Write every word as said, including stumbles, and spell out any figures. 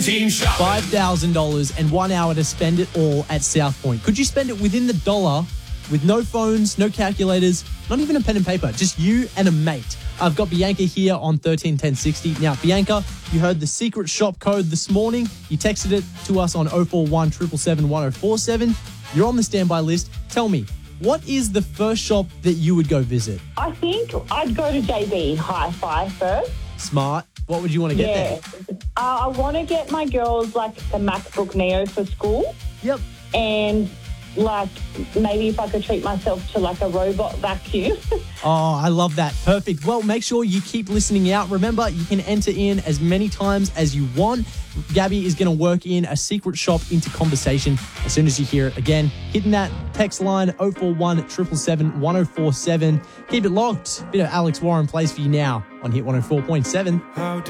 Team Shop. five thousand dollars and one hour to spend it all at South Point. Could you spend it within the dollar with no phones, no calculators, not even a pen and paper, just you and a mate? I've got Bianca here on thirteen ten sixty. Now, Bianca, you heard the secret shop code this morning. You texted it to us on oh four one, seven seven seven, one oh four seven. You're on the standby list. Tell me, what is the first shop that you would go visit? I think I'd go to J B Hi-Fi first. Smart. What would you want to get Yeah. there? Uh, I want to get my girls like the MacBook Neo for school, Yep. and like maybe if I could treat myself to like a robot vacuum. Oh, I love that. Perfect. Well, make sure you keep listening out. Remember, you can enter in as many times as you want. Gabby is going to work in a secret shop into conversation as soon as you hear it. Again, hitting that text line oh four one, seven seven seven, one oh four seven. Keep it locked. Bit of Alex Warren plays for you now on Hit one oh four point seven. How